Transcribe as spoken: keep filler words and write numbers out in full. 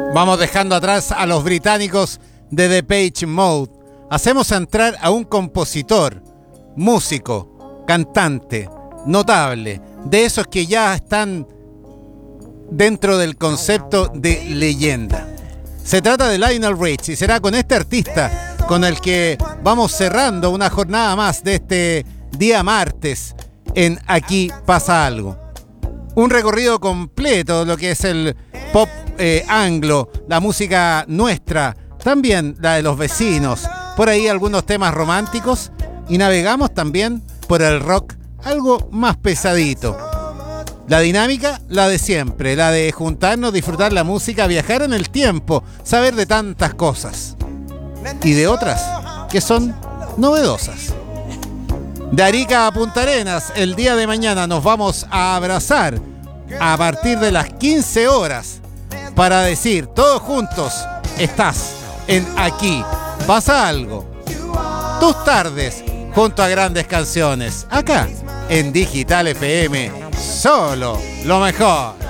Vamos dejando atrás a los británicos de Depeche Mode. Hacemos entrar a un compositor, músico, cantante, notable, de esos que ya están dentro del concepto de leyenda. Se trata de Lionel Richie y será con este artista con el que vamos cerrando una jornada más de este día martes en Aquí Pasa Algo. Un recorrido completo de lo que es el pop eh, anglo, la música nuestra, también la de los vecinos, por ahí algunos temas románticos y navegamos también por el rock algo más pesadito. La dinámica, la de siempre, la de juntarnos, disfrutar la música, viajar en el tiempo, saber de tantas cosas y de otras que son novedosas. De Arica a Punta Arenas, el día de mañana nos vamos a abrazar a partir de las quince horas para decir todos juntos, estás en Aquí Pasa Algo. Tus tardes junto a grandes canciones, acá en Digital F M, solo lo mejor.